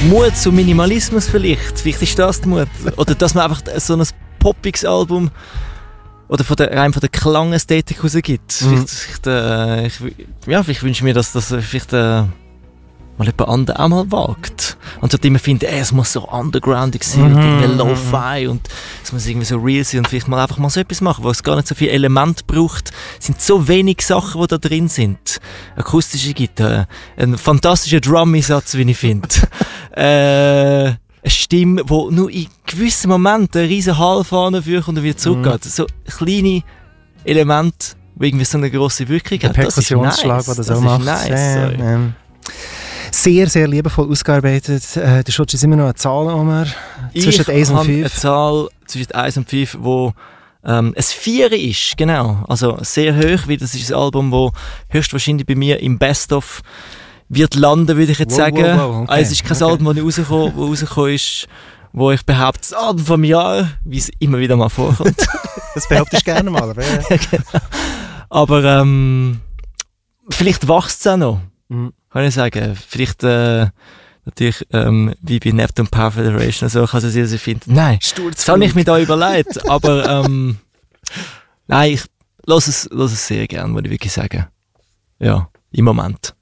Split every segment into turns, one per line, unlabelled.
Mut zum Minimalismus vielleicht. Vielleicht ist das die Mut. Oder dass man einfach so ein poppiges Album oder rein von der Klangästhetik rausgibt. Vielleicht wünsche ich mir, dass das vielleicht mal jemand anderes auch mal wagt. Und so immer finden, es muss so undergroundig sein und irgendwie Lo-Fi und es muss irgendwie so real sein und vielleicht mal einfach mal so etwas machen, wo es gar nicht so viele Elemente braucht. Es sind so wenig Sachen, die da drin sind. Akustische Gitarre, ein fantastischer Drum-Einsatz, wie ich finde. Eine Stimme, die nur in gewissen Momenten einen riesen Hall vorne führt und wieder zurückgeht. So kleine Elemente, die irgendwie so eine grosse Wirkung haben.
Der Perkussionsschlag, der das auch macht.
Nice,
sehr, sehr liebevoll ausgearbeitet. Du schaust jetzt immer noch eine Zahl um. Zwischen 1 und 5.
Eine Zahl zwischen 1 und 5, wo ein 4 ist, genau. Also sehr hoch, weil das ist ein Album, das höchstwahrscheinlich bei mir im Best-of wird landen, würde ich jetzt sagen.
Okay.
Es ist kein Album, das rausgekommen ist, wo ich behaupte, das Album vom Jahr, wie es immer wieder mal vorkommt.
Das behauptest du gerne mal. Aber, ja.
Genau. Aber vielleicht wächst es auch noch. Kann ich sagen. Vielleicht natürlich wie bei Neptune Power Federation so kann es sich finden. Nein, das habe ich mir da überlegt. Aber nein, ich höre es sehr gerne, würde ich wirklich sagen. Ja, im Moment.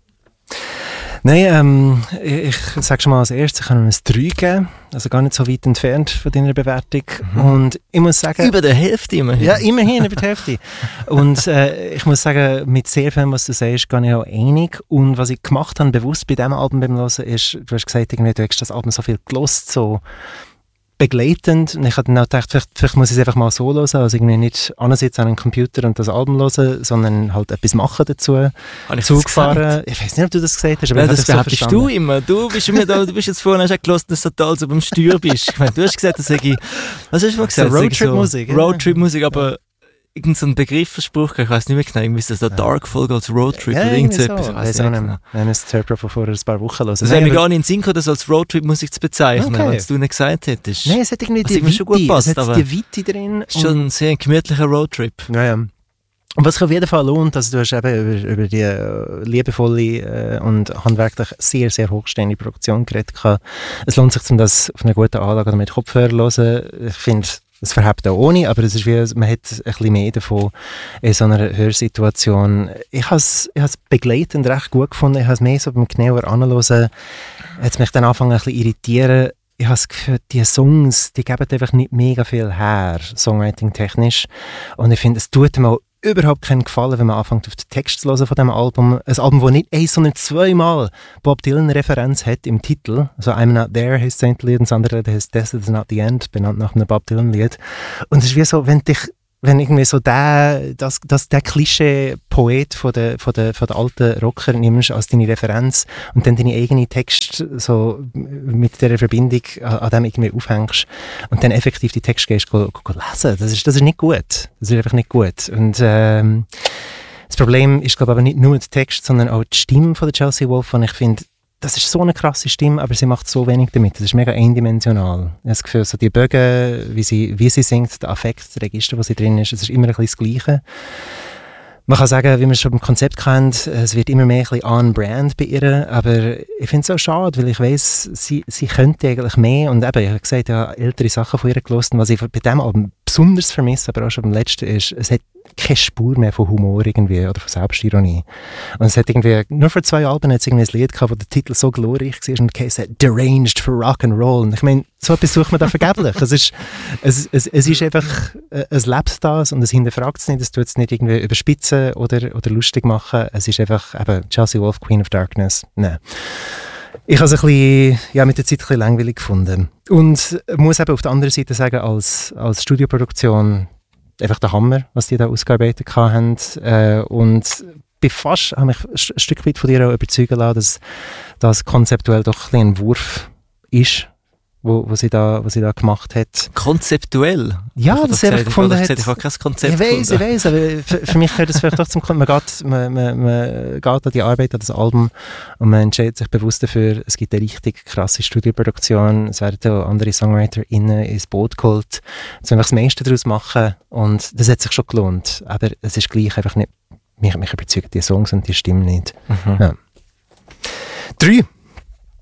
Nein, ich sage schon mal als erstes, ich kann ihm ein 3 geben. Also gar nicht so weit entfernt von deiner Bewertung. Und ich muss sagen...
Über der Hälfte immerhin.
Ja, immerhin über die Hälfte. Und ich muss sagen, mit sehr viel, was du sagst, gehe ich auch einig. Und was ich gemacht habe, bewusst bei diesem Album beim Hören, ist, du hast gesagt, irgendwie, du hast das Album so viel gelost, so begleitend. Und ich habe dann auch gedacht, vielleicht muss ich es einfach mal so hören, also irgendwie nicht ansitzen an einem Computer und das Album hören, sondern halt etwas machen dazu. Zugfahren. Ich weiß nicht, ob du das gesagt hast, aber
das behauptest du immer. Du bist jetzt vorhin hast gehört, dass du total so beim Steuer bist. Ich meine, du hast gesagt, was hast du mal gesagt?
Roadtrip-Musik.
Roadtrip-Musik, aber irgend so ein Begriffsspruch, ich weiß nicht mehr genau, irgendwie ist das da Dark Folge als Roadtrip oder irgend so etwas.
Ich weiß auch nicht mehr. Wir haben es vor ein paar Wochen hören.
Das wäre mir gar nicht in den Sinn gekommen, das als Roadtrip-Musik zu bezeichnen, wenn du nicht gesagt hättest.
Nein, es hat irgendwie die Weite drin.
Es ist schon ein sehr gemütlicher Roadtrip.
Ja. Und was sich auf jeden Fall lohnt, also du hast eben über die liebevolle und handwerklich sehr, sehr hochstehende Produktion geredet. Es lohnt sich, um das auf einer guten Anlage oder mit Kopfhörer zu hören. Ich finde, es verhebt auch ohne, aber es ist wie, man hat ein bisschen mehr davon in so einer Hörsituation. Ich habe es begleitend recht gut gefunden. Ich habe es mehr so beim genauer Anhören, hat mich dann angefangen ein bisschen irritieren. Ich habe das Gefühl, die Songs, die geben einfach nicht mega viel her, songwriting-technisch. Und ich finde, es tut mir auch überhaupt keinen Gefallen, wenn man anfängt, auf den Text zu hören von diesem Album. Ein Album, das nicht 1, sondern 2-mal Bob Dylan-Referenz hat im Titel. Also «I'm Not There» heisst das Lied und das andere heisst «Death is Not the End», benannt nach einem Bob Dylan-Lied. Und es ist wie so, wenn irgendwie so der Klischee-Poet von der alten Rocker nimmst als deine Referenz und dann deine eigene Text so mit dieser Verbindung an dem irgendwie aufhängst und dann effektiv die Text gehst lesen. Das ist nicht gut. Das ist einfach nicht gut. Und das Problem ist, glaube ich, aber nicht nur der Text, sondern auch die Stimme von der Chelsea Wolfe, und ich finde, das ist so eine krasse Stimme, aber sie macht so wenig damit. Das ist mega eindimensional. Ich habe das Gefühl, so die Bögen, wie sie singt, der Affekt, das Register, das sie drin ist, es ist immer ein bisschen das Gleiche. Man kann sagen, wie man es schon beim Konzept kennt, es wird immer mehr ein bisschen on-brand bei ihr, aber ich finde es auch schade, weil ich weiss, sie könnte eigentlich mehr, und eben, ich habe gesagt, ja, ältere Sachen von ihr gehört, was ich bei dem Album besonders vermisse, aber auch schon beim letzten, ist, es hat keine Spur mehr von Humor irgendwie oder von Selbstironie. Und es hat irgendwie, nur vor 2 Alben hat es irgendwie ein Lied gehabt, wo der Titel so glorreich war und es hat «Deranged for Rock'n'Roll». Und ich meine, so etwas sucht man da vergeblich. Es ist einfach, es lebt das und es hinterfragt es nicht, es tut es nicht irgendwie überspitzen oder lustig machen. Es ist einfach eben Chelsea Wolfe, Queen of Darkness. Nein. Ich habe es ein bisschen, mit der Zeit ein bisschen langweilig gefunden. Und muss eben auf der anderen Seite sagen, als Studioproduktion einfach der Hammer, was die da ausgearbeitet haben. Und habe mich ein Stück weit von dir auch überzeugen lassen, dass das konzeptuell doch ein Wurf ist, wo sie da gemacht hat.
Konzeptuell?
Ja, das habe ich gefunden.
Ich habe kein Konzept
Ich weiss, aber für mich gehört das vielleicht doch zum Konzept. Man geht an die Arbeit, an das Album, und man entscheidet sich bewusst dafür, es gibt eine richtig krasse Studioproduktion, es werden auch andere SongwriterInnen ins Boot geholt, jetzt will ich das meiste daraus machen, und das hat sich schon gelohnt, aber es ist gleich einfach nicht, mich überzeugen die Songs und die Stimmen nicht. Ja. 3.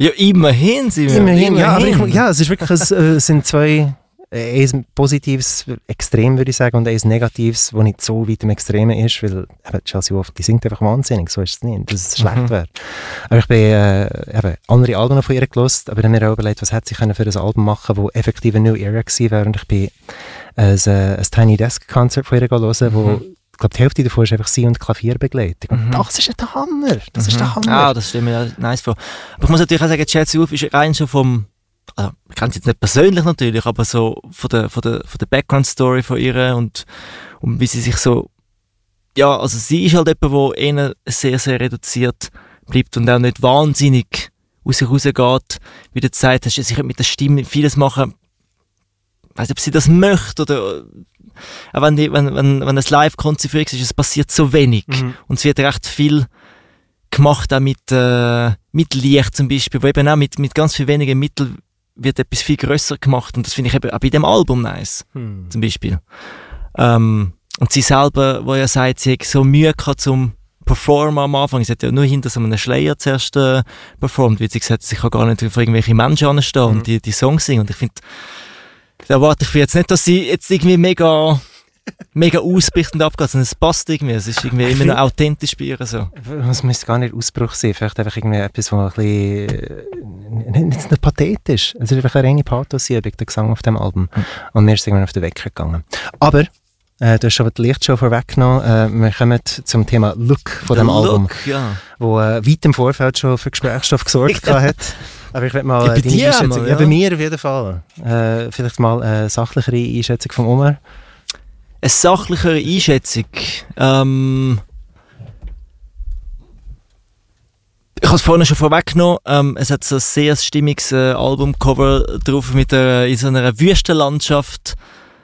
Ja, immerhin sind wir.
Immerhin. Ja, aber es ist wirklich, es sind zwei, ein positives Extrem, würde ich sagen, und ein negatives, das nicht so weit im Extremen ist, weil Chelsea Wolfe, die singt einfach wahnsinnig, so ist es nicht, dass es schlecht wäre. Aber ich bin andere Alben von ihr gehört, aber dann mir auch überlegt, was hätte sie können für ein Album machen, das effektiv eine New Era gewesen wäre, und ich bin ein Tiny Desk Konzert von ihr hören, wo ich glaube, die Hälfte davon ist einfach sie und Klavierbegleitung. Und das ist der Hammer. Das ist der Hammer.
Ah, das stelle mir ja nice vor. Aber ich muss natürlich auch sagen, Chelsea Wolfe ist rein schon vom, also, ich kenne sie jetzt nicht persönlich natürlich, aber so von der Background-Story von ihr und wie sie sich so, ja, also sie ist halt jemand, der eher sehr, sehr reduziert bleibt und auch nicht wahnsinnig aus sich rausgeht. Wie du gesagt hast, sie mit der Stimme vieles machen. Ich weiss nicht, ob sie das möchte oder auch wenn es live konzipiert ist, es passiert so wenig. Und es wird recht viel gemacht, auch mit Licht zum Beispiel, wo eben auch mit ganz viel wenigen Mitteln wird etwas viel grösser gemacht, und das finde ich eben auch bei dem Album nice, zum Beispiel. Und sie selber, wo ja sagt, sie hat so Mühe gehabt zum Performen am Anfang, sie hat ja nur hinter so einem Schleier zuerst performt, weil sie gesagt hat, sie kann gar nicht für irgendwelche Menschen anstehen und die Songs singen, und ich finde, da erwarte ich jetzt nicht, dass sie jetzt irgendwie mega ausbricht und abgeht, sondern es passt irgendwie. Es ist irgendwie immer noch authentisch bei ihr so.
Es müsste gar nicht Ausbruch sein, vielleicht einfach irgendwie etwas, was ein bisschen nicht pathetisch. Es ist einfach eine reine Pathos-Übung, der Gesang auf dem Album. Und mir ist es irgendwann auf den Wecker gegangen. Aber du hast schon die Lichtshow vorweggenommen. Wir kommen zum Thema Look von dem Album, wo weit im Vorfeld schon für Gesprächsstoff gesorgt hat. Aber ich will mal deine Einschätzung. Ja, bei mir auf jeden Fall. Vielleicht mal eine sachlichere Einschätzung von Omar.
Eine sachlichere Einschätzung? Ich habe es vorhin schon vorweggenommen. Es hat so ein sehr stimmiges Albumcover drauf in so einer Wüstenlandschaft.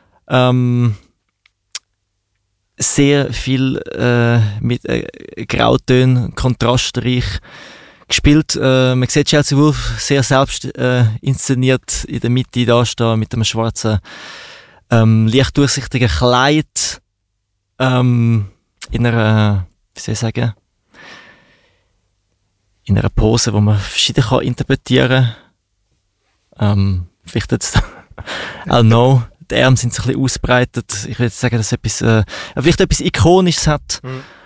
Sehr viel mit Grautönen, kontrastreich gespielt. Man sieht Chelsea Wolfe sehr selbst inszeniert in der Mitte da stehen mit einem schwarzen leicht durchsichtigen Kleid in einer, wie soll ich sagen, in einer Pose, die man verschieden kann interpretieren kann. Vielleicht jetzt I don't know. Die Arme sind so ein bisschen ausbreitet. Ich würde sagen, dass es vielleicht etwas Ikonisches hat.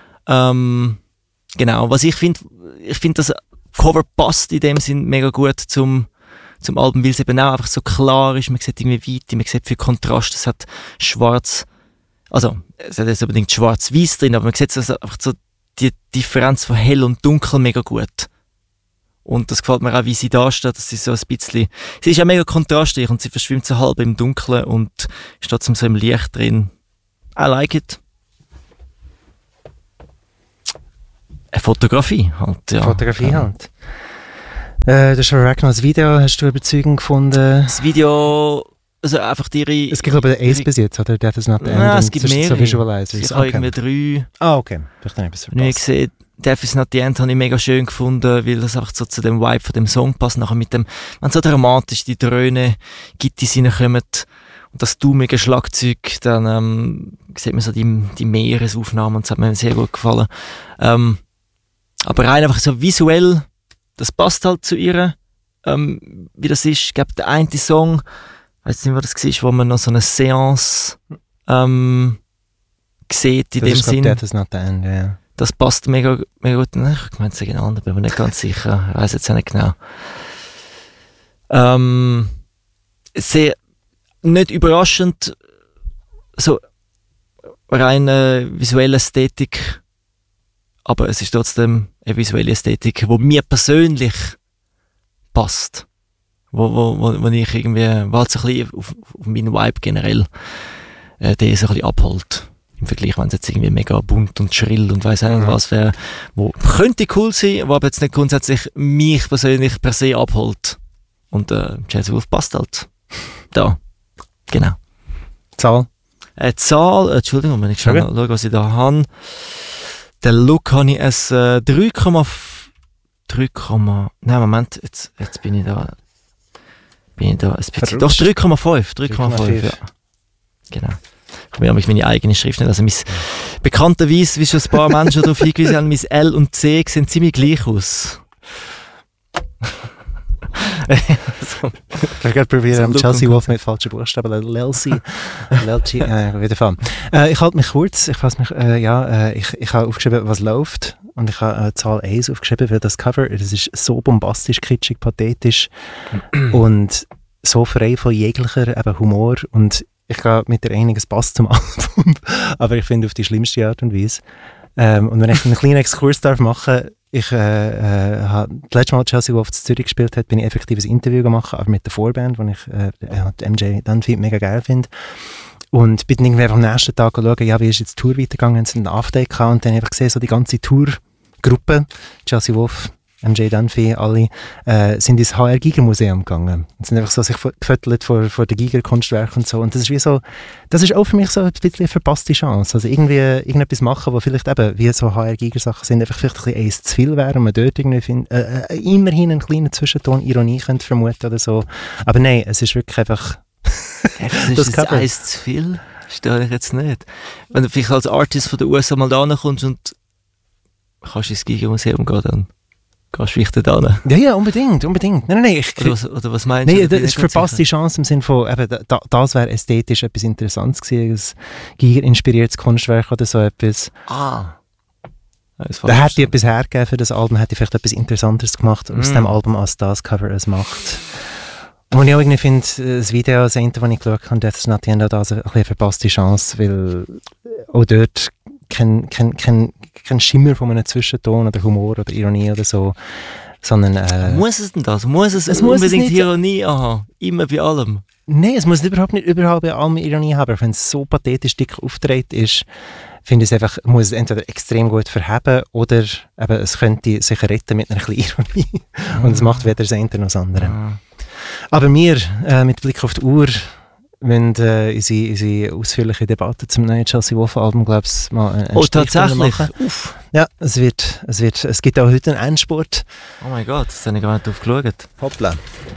Genau. Was ich finde, das Cover passt in dem Sinn mega gut zum Album, weil es eben auch einfach so klar ist. Man sieht irgendwie Weite, man sieht viel Kontrast. Es hat schwarz, also es hat jetzt unbedingt schwarz-weiß drin, aber man sieht also einfach so die Differenz von hell und dunkel mega gut. Und das gefällt mir auch, wie sie da steht. Das ist so ein bisschen, sie ist ja mega kontrastreich und sie verschwimmt so halb im Dunkeln und ist trotzdem so im Licht drin. I like it. Eine Fotografie halt, ja.
Fotografie halt. Du hast schon das Video, hast du überzeugend gefunden?
Das Video, also einfach ihre...
Es gibt glaube ich eins bis jetzt, oder? Death is not the end.
Nein, es gibt mehrere.
So Visualizers.
Ich habe irgendwie 3.
Ah, okay. Vielleicht habe ich etwas verpasst.
Ich gesehen, Death is not the end habe ich mega schön gefunden, weil das einfach so zu dem Vibe von dem Song passt. Nachher mit dem, wenn so dramatisch die Dröhne Gittis reinkommen und das dummige Schlagzeug, dann sieht man so die Meeresaufnahmen und das hat mir sehr gut gefallen. Aber rein einfach so visuell, das passt halt zu ihr, wie das ist. Ich glaube, der eine Song, ich weiß nicht, was das war, wo man noch so eine Seance sieht in dem Sinn.
Death is not the end, yeah.
Das passt mega, mega gut. Ich meine, es ist genau, bin mir nicht ganz sicher. Ich weiss jetzt auch nicht genau. Sehr, nicht überraschend, so rein visuelle Ästhetik, aber es ist trotzdem eine visuelle Ästhetik, die mir persönlich passt. Wo ich irgendwie, weil es so ein bisschen auf meinen Vibe generell, der so ein bisschen abholt. Im Vergleich, wenn es jetzt irgendwie mega bunt und schrill und weiss auch nicht was wäre, wo könnte cool sein, wo aber jetzt nicht grundsätzlich mich persönlich per se abholt. Und Chelsea Wolfe passt halt. Da. Genau.
Zahl?
Entschuldigung, wenn ich schon schaue, was ich da habe. Den Look habe ich es 3, nein, Moment, jetzt bin ich da ein bisschen, doch 3,5, ja. Genau. Ich habe meine eigene Schrift nicht, also bekannterweise, wie schon ein paar Menschen darauf hingewiesen haben, mein L und C sehen ziemlich gleich aus.
Ich werde probieren, Chelsea Wolf mit falschen Buchstaben, Lelsi, wieder fahren. Ich halte mich kurz, ich habe aufgeschrieben, was läuft, und ich habe Zahl 1 aufgeschrieben, weil das Cover, das ist so bombastisch, kitschig, pathetisch und so frei von jeglicher Humor, und ich glaube, mit der einiges passt zum Album, aber ich finde auf die schlimmste Art und Weise. Und wenn ich einen kleinen Exkurs machen darf, ich habe das letzte Mal Chelsea Wolf in Zürich gespielt hat, bin ich effektiv ein Interview gemacht, aber mit der Vorband, wo ich MJ Dunphy mega geil finde. Und bin dann irgendwie am nächsten Tag schauen, ja, wie ist jetzt die Tour weitergegangen, haben sie einen After gehabt, und dann einfach gesehen, so die ganze Tourgruppe, Chelsea Wolf, MJ Dunphy, alle, sind ins HR Giger Museum gegangen. Und sind einfach so sich gefüttert vor den Giger Kunstwerken und so. Und das ist wie so, das ist auch für mich so ein bisschen eine verpasste Chance. Also irgendwie irgendetwas machen, wo vielleicht eben, wie so HR Giger Sachen sind, einfach vielleicht ein bisschen eins zu viel wäre und man dort irgendwie immerhin einen kleinen Zwischenton Ironie könnte vermuten oder so. Aber nein, es ist wirklich einfach
das ist eins zu viel? Verstehe ich jetzt nicht. Wenn du vielleicht als Artist von den USA mal da kommst und kannst ins Giger Museum gehen, dann gehst du vielleicht da hin.
Ja, unbedingt. Nein.
Oder was meinst du?
Nein, das ist verpasste Chance im Sinne von, eben, das wäre ästhetisch etwas Interessantes gewesen, ein Giger-inspiriertes Kunstwerk oder so etwas.
Da
hätte ich etwas hergegeben für das Album, hätte ich vielleicht etwas Interessanteres gemacht aus dem Album, als das Cover es macht. Und ich auch irgendwie finde, das Video, das Ende, das ich geschaut habe, Death's Not the End, da eine bisschen verpasste Chance, weil auch dort kein Schimmer von einem Zwischenton oder Humor oder Ironie oder so, sondern...
muss es denn das? Muss es unbedingt Ironie haben? Immer bei allem?
Nein, es muss überhaupt nicht überall bei allem Ironie haben, aber wenn es so pathetisch dick aufgedreht ist, finde ich es einfach, muss es entweder extrem gut verheben oder eben, es könnte sich retten mit einer kleinen Ironie. Und es macht weder das eine noch das andere. Aber wir, mit Blick auf die Uhr, wenn unsere ausführliche Debatte zum neuen Chelsea Wolf Album, glaube ich, mal einen
tatsächlich?
Machen. Ja, es gibt auch heute einen Endspurt.
Oh mein Gott, das habe ich gar nicht drauf geschaut.
Hoppla.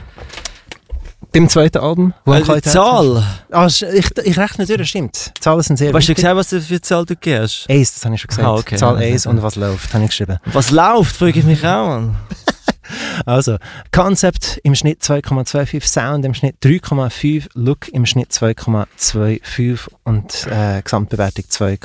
Beim zweiten Album.
Die Zahl?
Ich rechne durch, stimmt. Die Zahlen sind sehr
wichtig. Hast du gesagt, was du für Zahl du gehst?
1, das habe ich schon gesagt.
Okay.
Zahl 1 und was läuft, habe ich geschrieben.
Was läuft, frage ich mich auch an.
Also, Concept im Schnitt 2,25, Sound im Schnitt 3,5, Look im Schnitt 2,25 und Gesamtbewertung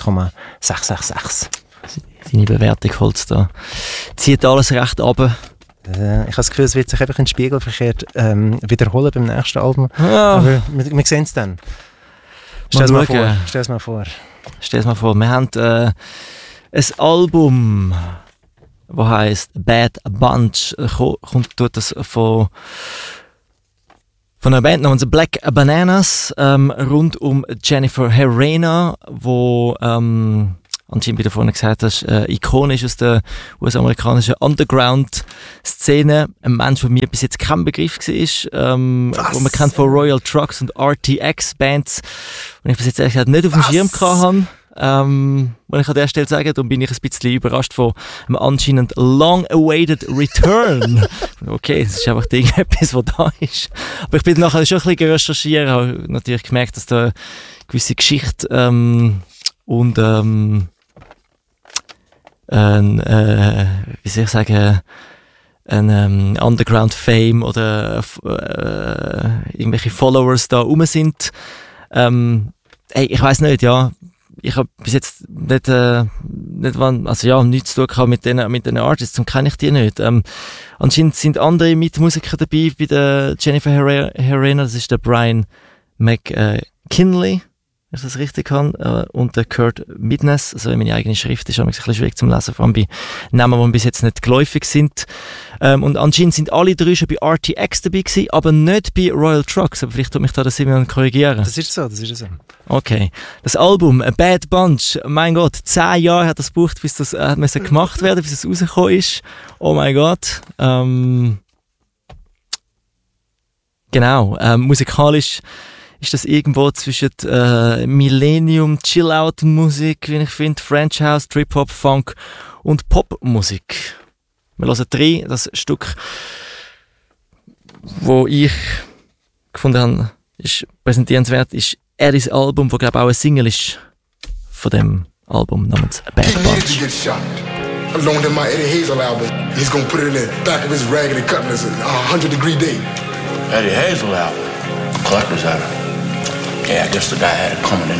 2,666.
Deine Bewertung holst da. Zieht alles recht runter.
Ich habe das Gefühl, es wird sich einfach in den Spiegel verkehrt wiederholen beim nächsten Album.
Ja.
Aber wir sehen es dann. Stell es mal vor.
Wir haben ein Album, das heisst Bad Bunch. Tut das von einer Band namens Black Bananas rund um Jennifer Herrera, wo anscheinend, wie du vorhin gesagt hast, ikonisch aus der US-amerikanischen Underground-Szene. Ein Mensch, der mir bis jetzt kein Begriff war, wo man kennt von Royal Trucks und RTX-Bands, und ich bis jetzt ehrlich gesagt nicht auf dem Schirm hatte. Und ich an der Stelle sagen, darum bin ich ein bisschen überrascht von einem anscheinend long-awaited Return. Okay, das ist einfach irgendetwas, was da ist. Aber ich bin nachher schon ein bisschen recherchiert, habe natürlich gemerkt, dass da eine gewisse Geschichte und wie soll ich sagen, ein Underground-Fame oder irgendwelche Followers da rum sind. Ich weiss nicht, ja. Ich habe bis jetzt nichts zu tun mit den Artists, und kenne ich die nicht. Anscheinend sind andere Mitmusiker dabei bei der Jennifer Herrera, das ist der Brian McKinley, wenn ich das richtig kann, und der Kurt Midness. Also meine eigene Schrift ist ein bisschen schwierig zum Lesen, vor allem bei Namen, die bis jetzt nicht geläufig sind. Und anscheinend sind alle drei schon bei RTX dabei gewesen, aber nicht bei Royal Trucks. Aber vielleicht tut mich da der Simon korrigieren.
Das ist so.
Okay. Das Album, A Bad Bunch, mein Gott, 10 Jahre hat das gebraucht, bis das gemacht werden, bis es rausgekommen ist. Oh mein Gott. Genau. Musikalisch ist das irgendwo zwischen Millennium, Chill-Out-Musik, wie ich finde, French House, Trip-Hop, Funk und Popmusik. Wir hören 3, das Stück, wo ich gefunden habe, ist präsentierenswert, ist Eddie's Album, das glaube ich auch ein Single ist von dem Album namens Bad Bunch.
I loaned him my Eddie Hazel album. He's gonna put it in the back of his Raggedy Cutlass, 100-degree day.
Eddie Hazel album? Collector's item. Yeah, I guess the guy had it coming in